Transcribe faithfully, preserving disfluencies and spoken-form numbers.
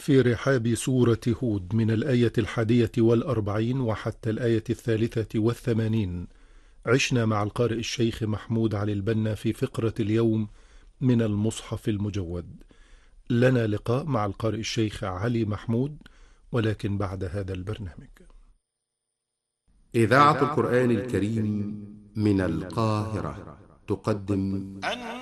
في رحاب سورة هود من الآية الحادية والأربعين وحتى الآية الثالثة والثمانين. عشنا مع القارئ الشيخ محمود علي البنا في فقرة اليوم من المصحف المجود. لنا لقاء مع القارئ الشيخ علي محمود، ولكن بعد هذا البرنامج. إذاعة القرآن الكريم من القاهرة تقدم